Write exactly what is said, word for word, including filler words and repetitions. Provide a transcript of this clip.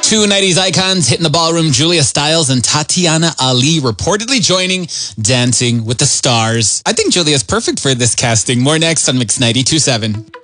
Two nineties icons hitting the ballroom, Julia Stiles and Tatiana Ali reportedly joining Dancing with the Stars. I think Julia's perfect for this casting. More next on Mix ninety-two point seven.